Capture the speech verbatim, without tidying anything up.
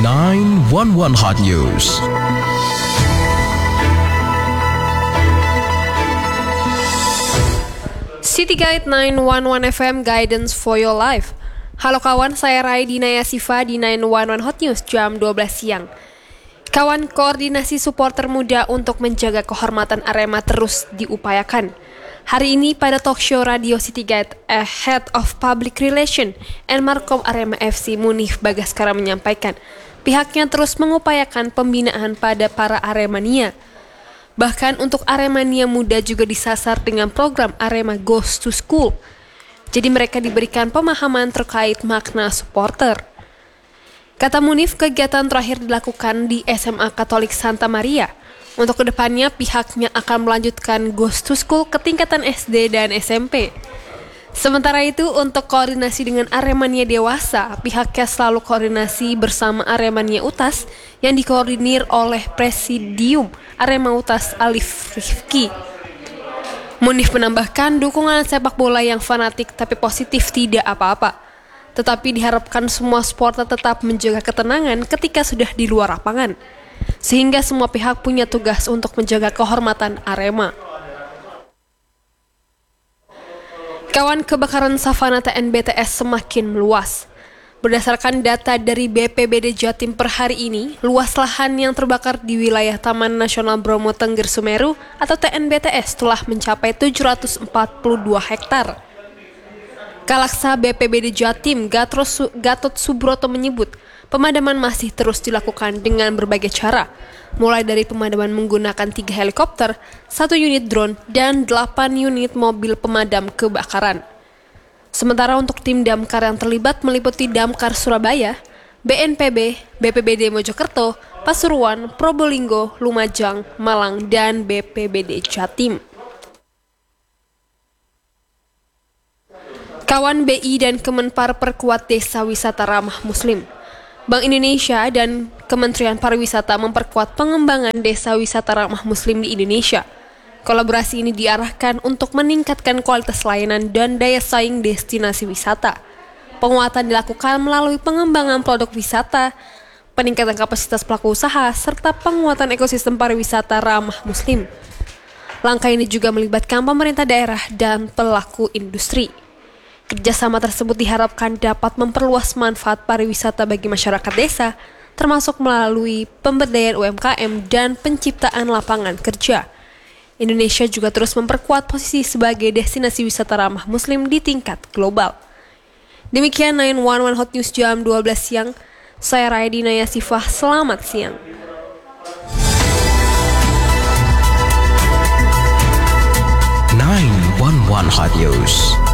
nine one one Hot News. City Guide nine one one F M Guidance for Your Life. Halo kawan, saya Rai Dinaya Siva di nine one one Hot News jam dua belas siang. Kawan, koordinasi supporter muda untuk menjaga kehormatan Arema terus diupayakan. Hari ini pada talk show Radio City Guide, a Head of Public Relation and Markom Arema F C Munif Bagaskara menyampaikan, pihaknya terus mengupayakan pembinaan pada para Aremania. Bahkan untuk Aremania muda juga disasar dengan program Arema Goes to School. Jadi mereka diberikan pemahaman terkait makna supporter. Kata Munif, kegiatan terakhir dilakukan di S M A Katolik Santa Maria. Untuk kedepannya pihaknya akan melanjutkan Goes to School ke tingkatan S D dan S M P. Sementara itu untuk koordinasi dengan Aremania dewasa, pihaknya selalu koordinasi bersama Aremania Utas yang dikoordinir oleh Presidium Arema Utas Alif Rifki. Munif menambahkan dukungan sepak bola yang fanatik tapi positif tidak apa-apa. Tetapi diharapkan semua supporter tetap menjaga ketenangan ketika sudah di luar lapangan. Sehingga semua pihak punya tugas untuk menjaga kehormatan Arema. Kawan, kebakaran savana T N B T S semakin meluas. Berdasarkan data dari B P B D Jatim per hari ini, luas lahan yang terbakar di wilayah Taman Nasional Bromo Tengger Sumeru atau T N B T S telah mencapai tujuh ratus empat puluh dua hektar. Kalaksa B P B D Jatim Gatot Subroto menyebut, pemadaman masih terus dilakukan dengan berbagai cara, mulai dari pemadaman menggunakan tiga helikopter, satu unit drone, dan delapan unit mobil pemadam kebakaran. Sementara untuk tim damkar yang terlibat meliputi Damkar Surabaya, B N P B, B P B D Mojokerto, Pasuruan, Probolinggo, Lumajang, Malang, dan B P B D Jatim. Kawan, B I dan Kemenpar perkuat desa wisata ramah Muslim. Bank Indonesia dan Kementerian Pariwisata memperkuat pengembangan desa wisata ramah Muslim di Indonesia. Kolaborasi ini diarahkan untuk meningkatkan kualitas layanan dan daya saing destinasi wisata. Penguatan dilakukan melalui pengembangan produk wisata, peningkatan kapasitas pelaku usaha, serta penguatan ekosistem pariwisata ramah Muslim. Langkah ini juga melibatkan pemerintah daerah dan pelaku industri. Kerjasama tersebut diharapkan dapat memperluas manfaat pariwisata bagi masyarakat desa, termasuk melalui pemberdayaan U M K M dan penciptaan lapangan kerja. Indonesia juga terus memperkuat posisi sebagai destinasi wisata ramah Muslim di tingkat global. Demikian nine one one Hot News jam dua belas siang. Saya Rai Dinaya Siva, selamat siang. nine one one Hot News.